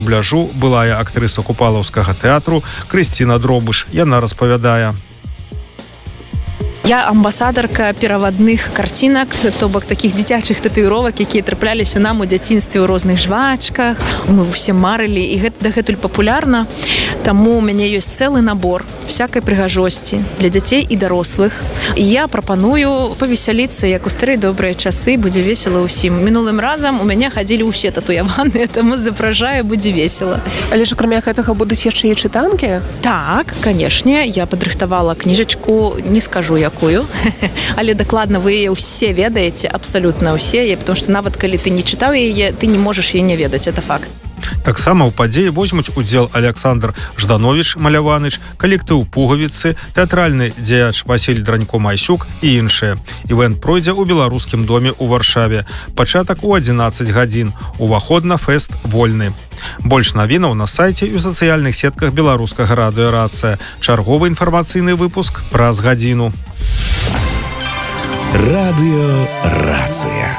дубляжу былая актрыса купалаўскага тэатру Крысціна Дробыш. Яна распавядае. Я амбасадарка перавадных карцінак, то бок такіх дзіцячых татуіровак, якія трапляліся нам у дзяцінстве ў розных жвачках. Мы ўсе марылі, і гэта дагэтуль папулярна. Таму у мяне ёсць цэлы набор всякай прыгажосці для дзяцей і дарослых. І я прапаную павесяліцца, як у старыя добрыя часы, будзе весела ўсім. Мінулым разам у мяне хадзілі ўсе татуяваныя, таму запражаю, будзе весела. Але ж акрамя гэтага будуць яшчэ і чытанкі? Так, канешне, я падрыхтавала кніжачку, не скажу якую, але дакладна вы яе ўсе ведаеце, абсалютна ўсе, потому што нават калі ты не чытаў яе, ты не можаш яе не ведаць, это факт. Таксама ў падзеі возьмуць удзел Александр Жданович Маляваныч, калектыў Пугавіцы, тэатральны дзеяч Васіль Дранько-Майсюк і іншыя. Івэнт пройдзе ў беларускім доме ў Варшаве. Пачатак у 11 гадзін. Уваход на фэст вольны. Больш навінаў на сайце і ў сацыяльных сетках беларускага радыё «Рацыя». Чарговы інфармацыйны выпуск праз гадзіну. Радыё «Рацыя».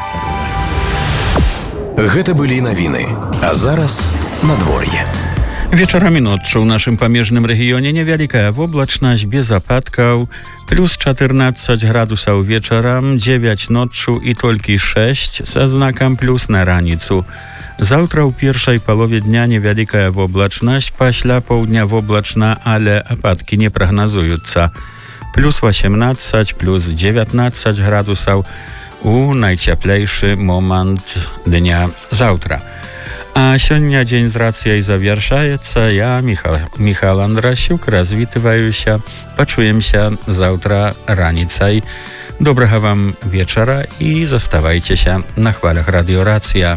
Гэта былі навіны, а зараз надвор'е. Вечарамі ноччу ў нашым памежным рэгіёне невялікая воблачнасць без ападкаў, плюс 14 градусаў вечарам, 9 ноччу і толькі 6 са знакам плюс на раніцу. Заўтра ў першай палове дня невялікая воблачнасць, пасля паўдня воблачна, але ападкі не прагназуюцца. Плюс 18, плюс 19 градусаў у найцяплейшы момант дня заўтра. А сёння дзень з рацыяй завяршаецца. Я, Міхал Андрасюк, развітваюся. Пачуемся заўтра раніцай. Добрага вам вечара і заставайцеся на хвалях радыё «Рацыя».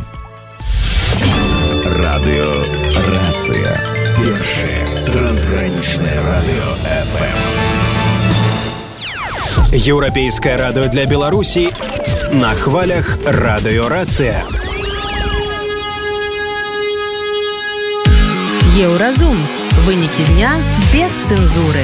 Радыё «Рацыя». Першае трансгранічнае радыё FM. Еўрапейскае радыё для Беларусі на хвалях радыё «Рацыя». Еўразум. Вынікі дня без цэнзуры.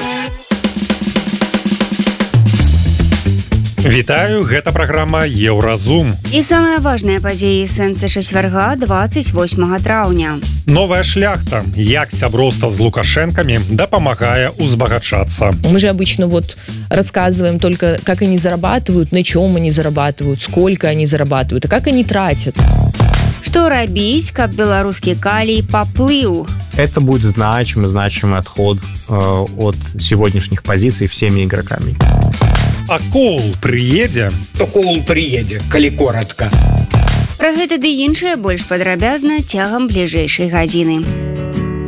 Вітаю, гэта праграма «Еўразум». І самыя важныя падзеі сэнсы чацвярга 28 траўня. Новая шляхта. Як сяброўства з Лукашэнкамі дапамагае узбагачацца. Мы же обычно рассказываем только, как они зарабатывают, на чем они зарабатывают, сколько они зарабатывают, и как они тратят. Што рабіць, каб беларускі калій паплыў? Это будет значимый отход от сегодняшних позиций всеми игроками. А Коул прыедзе? То Коул прыедзе, калі коротка. Пра гэта ды іншае больш падрабязна цягам бліжэйшай гадзіны.